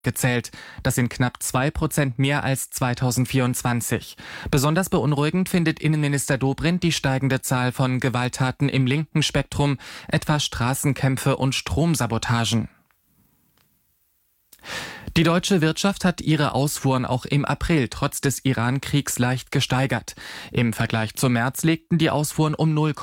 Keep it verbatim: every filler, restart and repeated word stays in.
gezählt. Das sind knapp zwei Prozent mehr als zweitausendvierundzwanzig. Besonders beunruhigend findet Innenminister Dobrindt die steigende Zahl von Gewalttaten im linken Spektrum, etwa Straßenkämpfe und Stromsabotagen. Die deutsche Wirtschaft hat ihre Ausfuhren auch im April trotz des Iran-Kriegs leicht gesteigert. Im Vergleich zum März legten die Ausfuhren um null